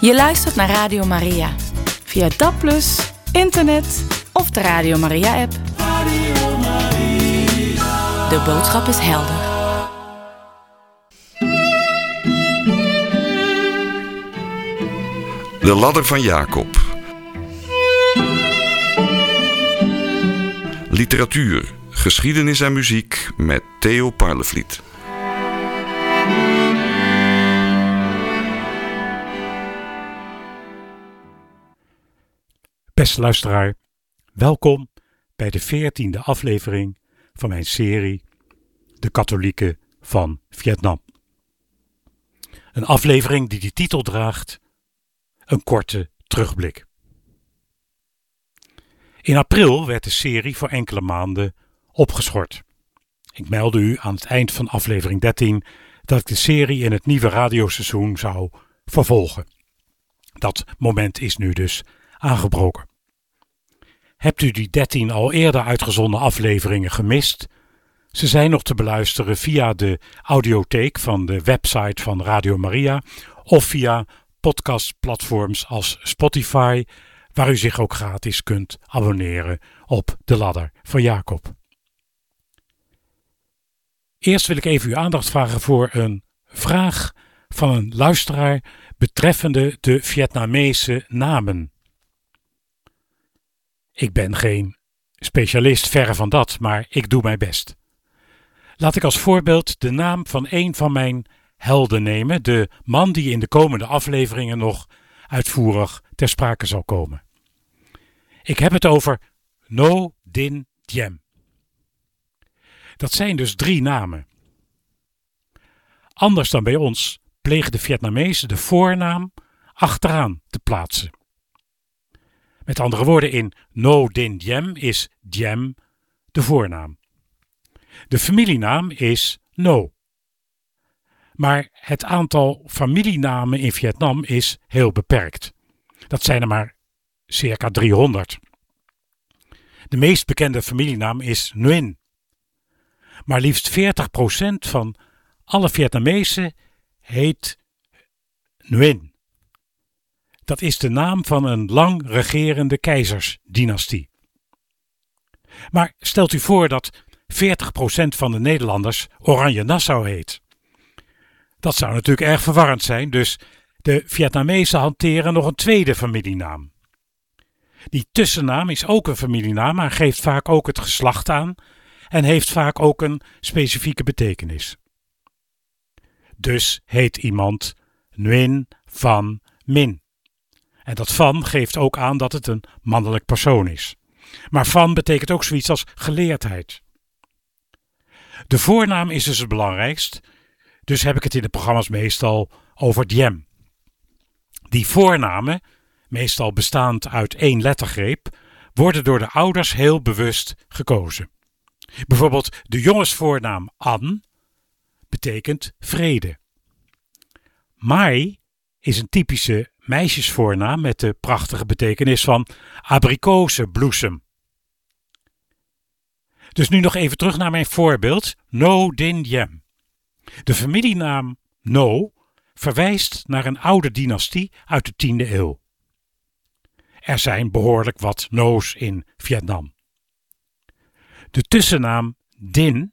Je luistert naar Radio Maria. Via DAB+, internet of de Radio Maria-app. Radio Maria. De boodschap is helder. De ladder van Jacob. Literatuur, geschiedenis en muziek met Theo Parlevliet. Beste luisteraar, welkom bij de 14e aflevering van mijn serie De Katholieken van Vietnam. Een aflevering die de titel draagt: Een korte terugblik. In april werd de serie voor enkele maanden opgeschort. Ik meldde u aan het eind van aflevering 13 dat ik de serie in het nieuwe radioseizoen zou vervolgen. Dat moment is nu dus aangebroken. Hebt u die 13 al eerder uitgezonden afleveringen gemist? Ze zijn nog te beluisteren via de audiotheek van de website van Radio Maria of via podcastplatforms als Spotify, waar u zich ook gratis kunt abonneren op de ladder van Jacob. Eerst wil ik even uw aandacht vragen voor een vraag van een luisteraar betreffende de Vietnamese namen. Ik ben geen specialist, verre van dat, maar ik doe mijn best. Laat ik als voorbeeld de naam van een van mijn helden nemen, de man die in de komende afleveringen nog uitvoerig ter sprake zal komen. Ik heb het over Ngo Dinh Diem. Dat zijn dus 3 namen. Anders dan bij ons plegen de Vietnamezen de voornaam achteraan te plaatsen. Met andere woorden, in Ngo Dinh Diem is Diem de voornaam. De familienaam is Ngo. Maar het aantal familienamen in Vietnam is heel beperkt. Dat zijn er maar circa 300. De meest bekende familienaam is Nguyen. Maar liefst 40% van alle Vietnamezen heet Nguyen. Dat is de naam van een lang regerende keizersdynastie. Maar stelt u voor dat 40% van de Nederlanders Oranje Nassau heet. Dat zou natuurlijk erg verwarrend zijn, dus de Vietnamezen hanteren nog een tweede familienaam. Die tussennaam is ook een familienaam, maar geeft vaak ook het geslacht aan en heeft vaak ook een specifieke betekenis. Dus heet iemand Nguyen Van Minh. En dat van geeft ook aan dat het een mannelijk persoon is. Maar van betekent ook zoiets als geleerdheid. De voornaam is dus het belangrijkst, dus heb ik het in de programma's meestal over Diem. Die voornamen, meestal bestaand uit 1 lettergreep, worden door de ouders heel bewust gekozen. Bijvoorbeeld de jongensvoornaam An betekent vrede. Mai is een typische meisjesvoornaam met de prachtige betekenis van abrikozenbloesem. Dus nu nog even terug naar mijn voorbeeld, Ngo Dinh Diem. De familienaam Ngo verwijst naar een oude dynastie uit de 10e eeuw. Er zijn behoorlijk wat Ngo's in Vietnam. De tussennaam Dinh